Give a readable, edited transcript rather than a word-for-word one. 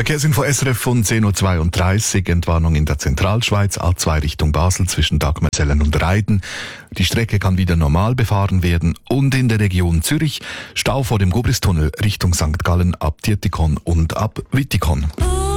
Verkehrsinfo SRF von 10.32 Uhr. Entwarnung in der Zentralschweiz, A2 Richtung Basel zwischen Dagmerzellen und Reiden. Die Strecke kann wieder normal befahren werden. Und in der Region Zürich Stau vor dem Gobristunnel Richtung St. Gallen ab Dietikon und ab Wittikon.